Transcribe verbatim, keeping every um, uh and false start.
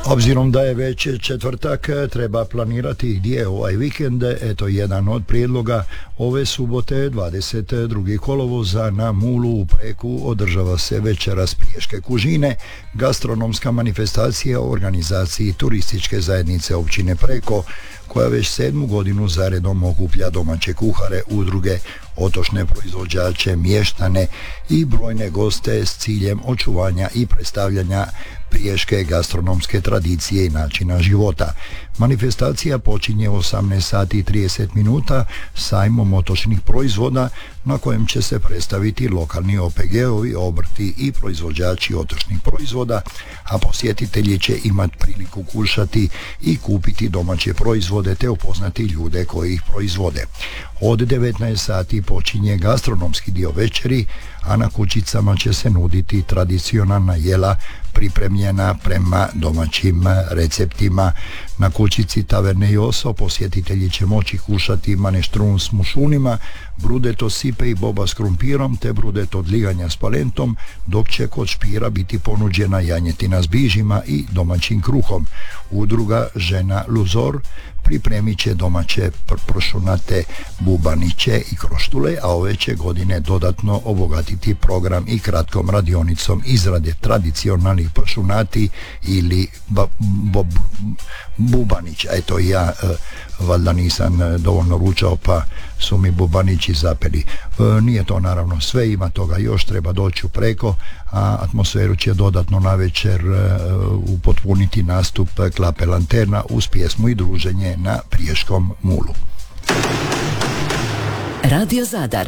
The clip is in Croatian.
Obzirom da je već četvrtak, treba planirati gdje je ovaj vikend. Eto jedan od prijedloga: ove subote dvadeset drugog kolovoza na Mulu u Preku održava se večeras Priješke kužine, gastronomska manifestacija u organizaciji turističke zajednice općine Preko, koja već sedmu godinu zaredom okuplja domaće kuhare, udruge, otočne proizvođače, mještane i brojne goste s ciljem očuvanja i predstavljanja priješke gastronomske tradicije i načina života. Manifestacija počinje u osamnaest sati i trideset minuta sajmom otočnih proizvoda na kojem će se predstaviti lokalni O P G-ovi, obrti i proizvođači otočnih proizvoda, a posjetitelji će imati priliku kušati i kupiti domaće proizvode te upoznati ljude koji ih proizvode. Od devetnaest sati počinje gastronomski dio večeri, a na kućicama će se nuditi tradicionalna jela pripremljena prema domaćim receptima. Na kućici Taverne Joso posjetitelji će moći kušati manestrun s mušunima, brudeto sipe i boba s krumpirom te brudeto od liganja s palentom, dok će kod špira biti ponuđena janjetina s bižima i domaćim kruhom. Udruga Žena Luzor pripremit će domaće prošunate bubaniće i kroštule, a ove će godine dodatno obogatiti program i kratkom radionicom izrade tradicionalnih pršunati ili ba, bo, bubanića. Eto, ja e, valjda nisam dovoljno ručao pa su mi bubanići zapeli. E, nije to naravno sve, ima toga još, treba doći u Preko, a atmosferu će dodatno na večer e, upotpuniti nastup Klape Lanterna uz pjesmu i druženje na Priješkom Mulu. Radio Zadar.